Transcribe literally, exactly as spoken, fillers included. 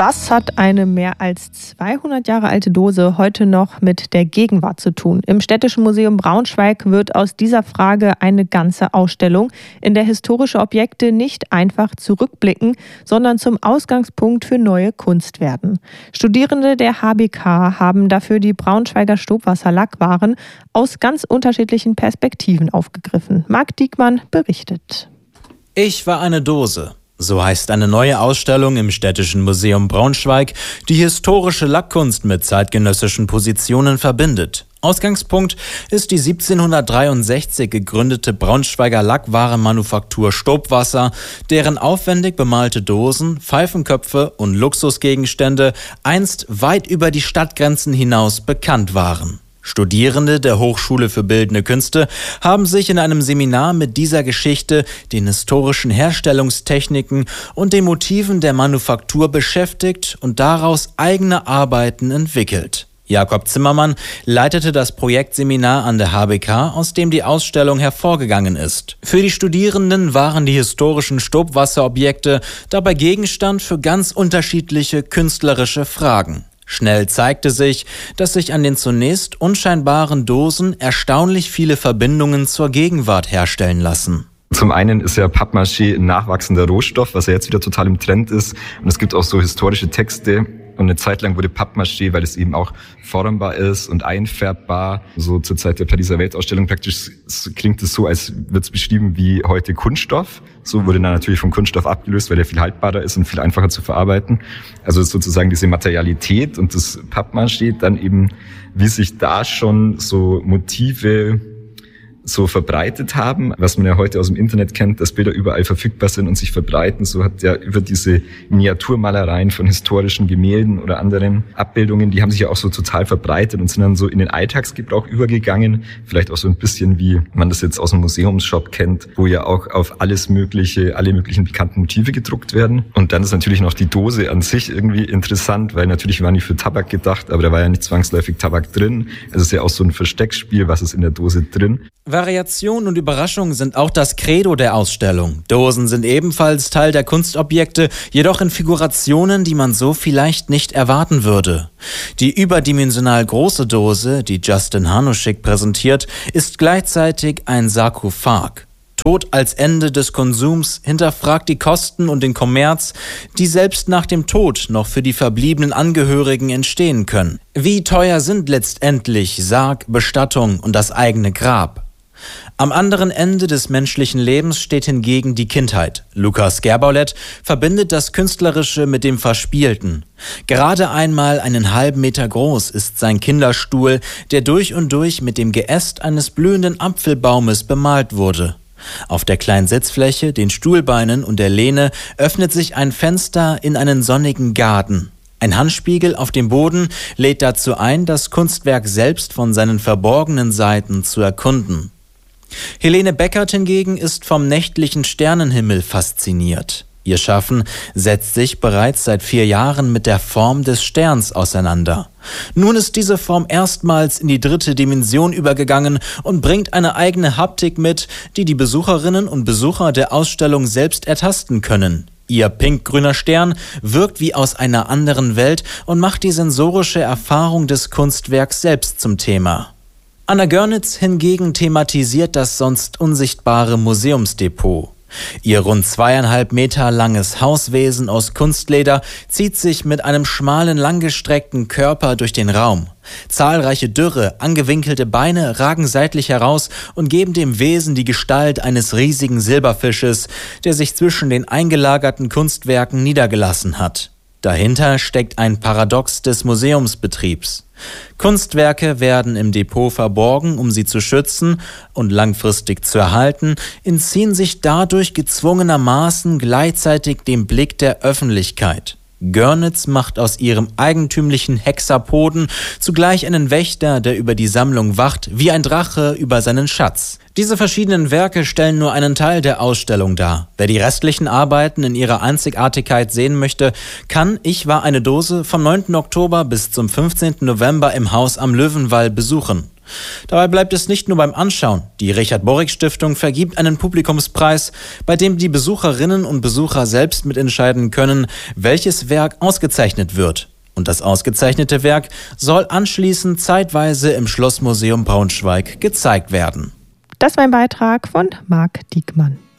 Was hat eine mehr als zweihundert Jahre alte Dose heute noch mit der Gegenwart zu tun? Im Städtischen Museum Braunschweig wird aus dieser Frage eine ganze Ausstellung, in der historische Objekte nicht einfach zurückblicken, sondern zum Ausgangspunkt für neue Kunst werden. Studierende der H B K haben dafür die Braunschweiger Stobwasser-Lackwaren aus ganz unterschiedlichen Perspektiven aufgegriffen. Marc Diekmann berichtet. Ich war eine Dose. So heißt eine neue Ausstellung im Städtischen Museum Braunschweig, die historische Lackkunst mit zeitgenössischen Positionen verbindet. Ausgangspunkt ist die siebzehnhundertdreiundsechzig gegründete Braunschweiger Lackwarenmanufaktur Stobwasser, deren aufwendig bemalte Dosen, Pfeifenköpfe und Luxusgegenstände einst weit über die Stadtgrenzen hinaus bekannt waren. Studierende der Hochschule für Bildende Künste haben sich in einem Seminar mit dieser Geschichte, den historischen Herstellungstechniken und den Motiven der Manufaktur beschäftigt und daraus eigene Arbeiten entwickelt. Jakob Zimmermann leitete das Projektseminar an der H B K, aus dem die Ausstellung hervorgegangen ist. Für die Studierenden waren die historischen Stobwasserobjekte dabei Gegenstand für ganz unterschiedliche künstlerische Fragen. Schnell zeigte sich, dass sich an den zunächst unscheinbaren Dosen erstaunlich viele Verbindungen zur Gegenwart herstellen lassen. Zum einen ist ja Pappmaché ein nachwachsender Rohstoff, was ja jetzt wieder total im Trend ist. Und es gibt auch so historische Texte. Und eine Zeit lang wurde Pappmaché, weil es eben auch formbar ist und einfärbbar, so zur Zeit der Pariser Weltausstellung praktisch klingt es so, als wird es beschrieben wie heute Kunststoff. So wurde dann natürlich vom Kunststoff abgelöst, weil der viel haltbarer ist und viel einfacher zu verarbeiten. Also sozusagen diese Materialität und das Pappmaché dann eben, wie sich da schon so Motive so verbreitet haben, was man ja heute aus dem Internet kennt, dass Bilder überall verfügbar sind und sich verbreiten. So hat ja über diese Miniaturmalereien von historischen Gemälden oder anderen Abbildungen, die haben sich ja auch so total verbreitet und sind dann so in den Alltagsgebrauch übergegangen. Vielleicht auch so ein bisschen, wie man das jetzt aus dem Museumsshop kennt, wo ja auch auf alles mögliche, alle möglichen bekannten Motive gedruckt werden. Und dann ist natürlich noch die Dose an sich irgendwie interessant, weil natürlich war nicht für Tabak gedacht, aber da war ja nicht zwangsläufig Tabak drin. Also es ist ja auch so ein Versteckspiel, was ist in der Dose drin. Variation und Überraschung sind auch das Credo der Ausstellung. Dosen sind ebenfalls Teil der Kunstobjekte, jedoch in Figurationen, die man so vielleicht nicht erwarten würde. Die überdimensional große Dose, die Justin Hanuschik präsentiert, ist gleichzeitig ein Sarkophag. Tod als Ende des Konsums hinterfragt die Kosten und den Kommerz, die selbst nach dem Tod noch für die verbliebenen Angehörigen entstehen können. Wie teuer sind letztendlich Sarg, Bestattung und das eigene Grab? Am anderen Ende des menschlichen Lebens steht hingegen die Kindheit. Lukas Gerbaulett verbindet das Künstlerische mit dem Verspielten. Gerade einmal einen halben Meter groß ist sein Kinderstuhl, der durch und durch mit dem Geäst eines blühenden Apfelbaumes bemalt wurde. Auf der kleinen Sitzfläche, den Stuhlbeinen und der Lehne öffnet sich ein Fenster in einen sonnigen Garten. Ein Handspiegel auf dem Boden lädt dazu ein, das Kunstwerk selbst von seinen verborgenen Seiten zu erkunden. Helene Beckert hingegen ist vom nächtlichen Sternenhimmel fasziniert. Ihr Schaffen setzt sich bereits seit vier Jahren mit der Form des Sterns auseinander. Nun ist diese Form erstmals in die dritte Dimension übergegangen und bringt eine eigene Haptik mit, die die Besucherinnen und Besucher der Ausstellung selbst ertasten können. Ihr pinkgrüner Stern wirkt wie aus einer anderen Welt und macht die sensorische Erfahrung des Kunstwerks selbst zum Thema. Anna Görnitz hingegen thematisiert das sonst unsichtbare Museumsdepot. Ihr rund zweieinhalb Meter langes Hauswesen aus Kunstleder zieht sich mit einem schmalen, langgestreckten Körper durch den Raum. Zahlreiche dürre, angewinkelte Beine ragen seitlich heraus und geben dem Wesen die Gestalt eines riesigen Silberfisches, der sich zwischen den eingelagerten Kunstwerken niedergelassen hat. Dahinter steckt ein Paradox des Museumsbetriebs. Kunstwerke werden im Depot verborgen, um sie zu schützen und langfristig zu erhalten, entziehen sich dadurch gezwungenermaßen gleichzeitig dem Blick der Öffentlichkeit. Görnitz macht aus ihrem eigentümlichen Hexapoden zugleich einen Wächter, der über die Sammlung wacht, wie ein Drache über seinen Schatz. Diese verschiedenen Werke stellen nur einen Teil der Ausstellung dar. Wer die restlichen Arbeiten in ihrer Einzigartigkeit sehen möchte, kann Ich war eine Dose vom neunten Oktober bis zum fünfzehnten November im Haus am Löwenwall besuchen. Dabei bleibt es nicht nur beim Anschauen. Die Richard-Borich-Stiftung vergibt einen Publikumspreis, bei dem die Besucherinnen und Besucher selbst mitentscheiden können, welches Werk ausgezeichnet wird. Und das ausgezeichnete Werk soll anschließend zeitweise im Schlossmuseum Braunschweig gezeigt werden. Das war ein Beitrag von Marc Diekmann.